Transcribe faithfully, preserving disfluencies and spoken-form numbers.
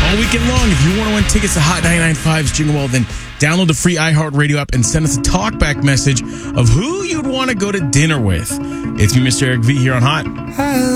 all weekend long. If you want to win tickets to Hot ninety-nine point five's Jingle Ball, then download the free iHeartRadio app and send us a talkback message of who you'd want to go to dinner with. It's me, Mister Eric V, here on Hot.